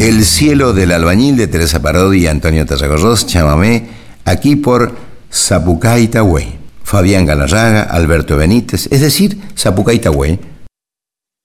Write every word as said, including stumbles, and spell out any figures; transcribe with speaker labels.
Speaker 1: El cielo del albañil de Teresa Parodi y Antonio Tarragorros, chamamé, aquí por Zapucay Tahué. Fabián Galarraga, Alberto Benítez, es decir, Zapucay Tahué,